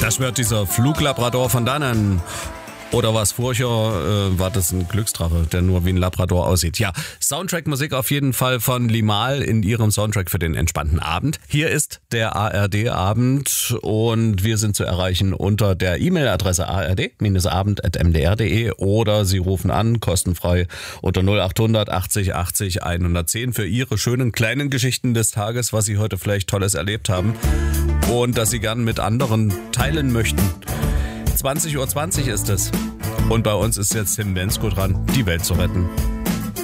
Das wird dieser Fluglabrador von dannen. Oder was vorher war das ein Glücksdrache, der nur wie ein Labrador aussieht. Ja, Soundtrack-Musik auf jeden Fall von Limahl in ihrem Soundtrack für den entspannten Abend. Hier ist der ARD-Abend und wir sind zu erreichen unter der E-Mail-Adresse ard-abend@mdr.de oder Sie rufen an, kostenfrei unter 0800 80 80 110 für Ihre schönen kleinen Geschichten des Tages, was Sie heute vielleicht Tolles erlebt haben und das Sie gern mit anderen teilen möchten. 20:20 Uhr ist es. Und bei uns ist jetzt Tim Bensko dran, die Welt zu retten.